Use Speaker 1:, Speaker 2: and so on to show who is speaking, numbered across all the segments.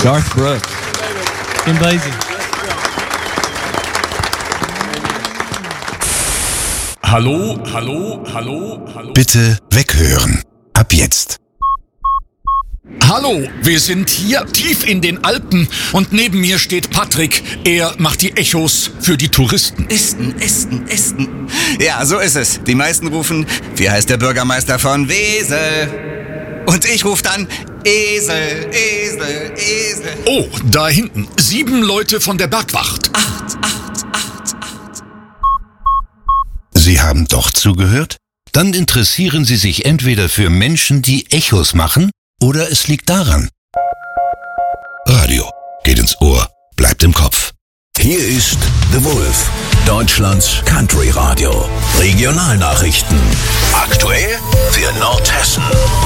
Speaker 1: Garth Brooks. Kim Basie.
Speaker 2: Hallo, hallo, hallo, hallo.
Speaker 3: Bitte weghören. Ab jetzt.
Speaker 2: Hallo, wir sind hier tief in den Alpen und neben mir steht Patrick. Er macht die Echos für die Touristen.
Speaker 4: Esten. Ja, so ist es. Die meisten rufen, wie heißt der Bürgermeister von Wesel? Und ich rufe dann, Esel.
Speaker 2: Oh, da hinten, 7 Leute von der Bergwacht.
Speaker 4: 8.
Speaker 3: Sie haben doch zugehört? Dann interessieren Sie sich entweder für Menschen, die Echos machen, oder es liegt daran. Radio geht ins Ohr, bleibt im Kopf.
Speaker 5: Hier ist The Wolf, Deutschlands Country Radio. Regionalnachrichten. Aktuell für Nordhessen.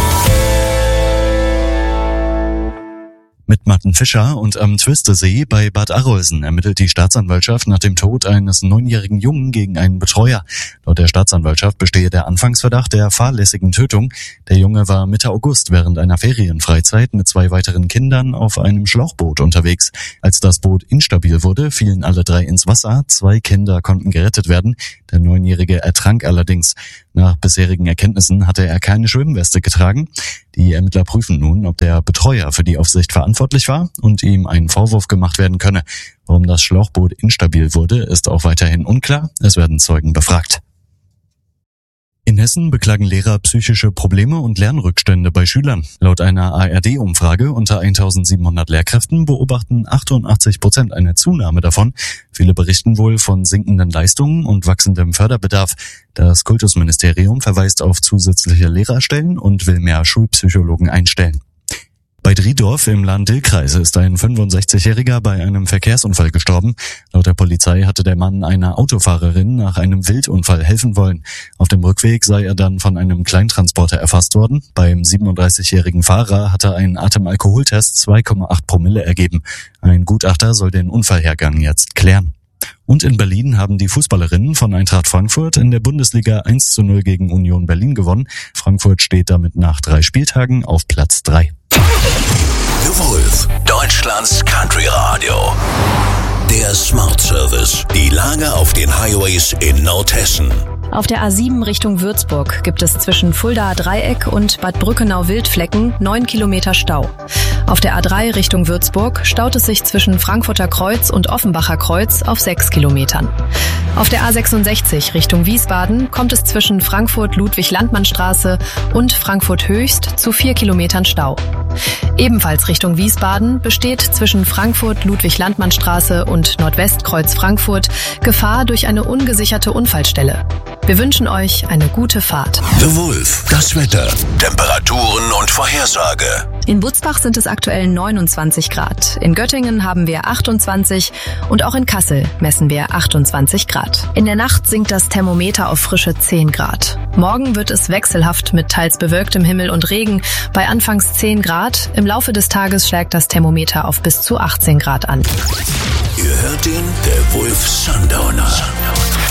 Speaker 6: Mit Martin Fischer und am Twistesee bei Bad Arolsen ermittelt die Staatsanwaltschaft nach dem Tod eines 9-jährigen Jungen gegen einen Betreuer. Laut der Staatsanwaltschaft bestehe der Anfangsverdacht der fahrlässigen Tötung. Der Junge war Mitte August während einer Ferienfreizeit mit 2 weiteren Kindern auf einem Schlauchboot unterwegs. Als das Boot instabil wurde, fielen alle 3 ins Wasser. 2 Kinder konnten gerettet werden. Der 9-Jährige ertrank allerdings. Nach bisherigen Erkenntnissen hatte er keine Schwimmweste getragen. Die Ermittler prüfen nun, ob der Betreuer für die Aufsicht verantwortlich war und ihm ein Vorwurf gemacht werden könne. Warum das Schlauchboot instabil wurde, ist auch weiterhin unklar. Es werden Zeugen befragt. In Hessen beklagen Lehrer psychische Probleme und Lernrückstände bei Schülern. Laut einer ARD-Umfrage unter 1700 Lehrkräften beobachten 88% eine Zunahme davon. Viele berichten wohl von sinkenden Leistungen und wachsendem Förderbedarf. Das Kultusministerium verweist auf zusätzliche Lehrerstellen und will mehr Schulpsychologen einstellen. Bei Driedorf im Lahn-Dill-Kreis ist ein 65-Jähriger bei einem Verkehrsunfall gestorben. Laut der Polizei hatte der Mann einer Autofahrerin nach einem Wildunfall helfen wollen. Auf dem Rückweg sei er dann von einem Kleintransporter erfasst worden. Beim 37-jährigen Fahrer hatte ein Atemalkoholtest 2,8 Promille ergeben. Ein Gutachter soll den Unfallhergang jetzt klären. Und in Berlin haben die Fußballerinnen von Eintracht Frankfurt in der Bundesliga 1:0 gegen Union Berlin gewonnen. Frankfurt steht damit nach 3 Spieltagen auf Platz 3.
Speaker 5: The Wolf, Deutschlands Country Radio. Der Smart Service. Die Lage auf den Highways in Nordhessen.
Speaker 7: Auf der A7 Richtung Würzburg gibt es zwischen Fuldaer Dreieck und Bad Brückenau-Wildflecken 9 Kilometer Stau. Auf der A3 Richtung Würzburg staut es sich zwischen Frankfurter Kreuz und Offenbacher Kreuz auf 6 Kilometern. Auf der A66 Richtung Wiesbaden kommt es zwischen Frankfurt-Ludwig-Landmann-Straße und Frankfurt-Höchst zu 4 Kilometern Stau. Ebenfalls Richtung Wiesbaden besteht zwischen Frankfurt-Ludwig-Landmann-Straße und Nordwestkreuz Frankfurt Gefahr durch eine ungesicherte Unfallstelle. Wir wünschen euch eine gute Fahrt.
Speaker 5: The Wolf, das Wetter, Temperaturen und Vorhersage.
Speaker 7: In Butzbach sind es aktuell 29 Grad. In Göttingen haben wir 28 und auch in Kassel messen wir 28 Grad. In der Nacht sinkt das Thermometer auf frische 10 Grad. Morgen wird es wechselhaft mit teils bewölktem Himmel und Regen bei anfangs 10 Grad. Im Laufe des Tages schlägt das Thermometer auf bis zu 18 Grad an.
Speaker 5: Ihr hört den The Wolf Sundowner.